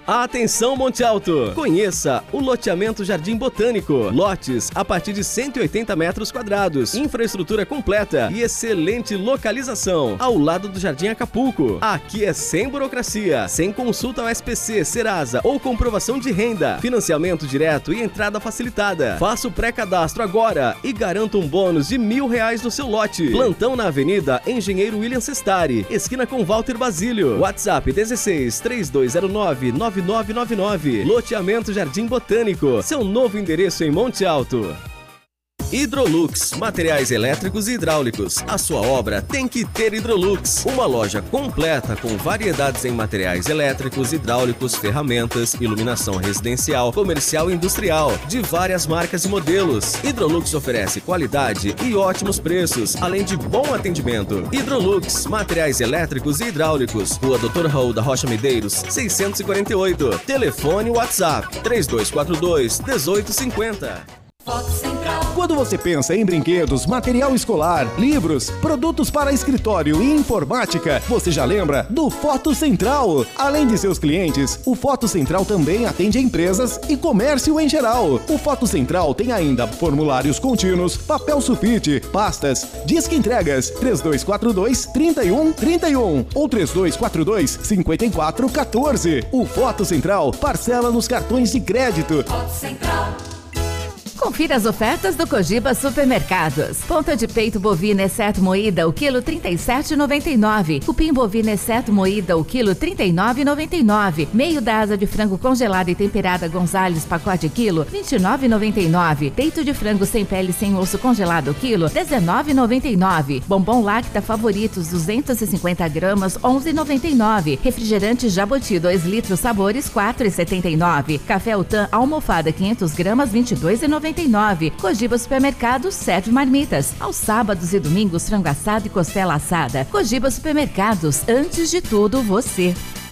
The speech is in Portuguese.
Atenção Monte Alto! Conheça o loteamento Jardim Botânico. Lotes a partir de 180 metros quadrados. Infraestrutura completa e excelente localização. Ao lado do Jardim Acapulco. Aqui é sem burocracia, sem consulta ao SPC, Serasa ou comprovação de renda. Financiamento direto e entrada facilitada. Faça o pré-cadastro agora e garanta um bônus de R$1.000 no seu lote. Plantão na Avenida Engenheiro William Sestari, esquina com Walter Basílio. WhatsApp 16 3209 9999. Loteamento Jardim Botânico. Seu novo endereço em Monte Alto. Hidrolux, materiais elétricos e hidráulicos. A sua obra tem que ter Hidrolux. Uma loja completa com variedades em materiais elétricos, hidráulicos, ferramentas, iluminação residencial, comercial e industrial, de várias marcas e modelos. Hidrolux oferece qualidade e ótimos preços, além de bom atendimento. Hidrolux, materiais elétricos e hidráulicos. Rua Dr. Raul da Rocha Medeiros, 648. Telefone WhatsApp 3242-1850. Foto Central. Quando você pensa em brinquedos, material escolar, livros, produtos para escritório e informática, você já lembra do Foto Central. Além de seus clientes, o Foto Central também atende empresas e comércio em geral. O Foto Central tem ainda formulários contínuos, papel sulfite, pastas, disque entregas 3242-3131 ou 3242-5414. O Foto Central parcela nos cartões de crédito. Foto Central. Confira as ofertas do Cogiba Supermercados. Ponta de peito bovina exceto moída, o quilo R$ 37,99. Cupim bovino exceto moída, o quilo R$ 39,99. Meio da asa de frango congelada e temperada Gonzales, pacote quilo, R$ 29,99. Peito de frango sem pele sem osso congelado, quilo, R$ 19,99. Bombom Lacta Favoritos, 250 gramas, R$ 11,99. Refrigerante Jaboti, 2 litros, sabores, R$ 4,79. Café Utan Almofada, 500 gramas, R$ 22,99. Cogiba Supermercados serve marmitas. Aos sábados e domingos, frango assado e costela assada. Cogiba Supermercados, antes de tudo, você.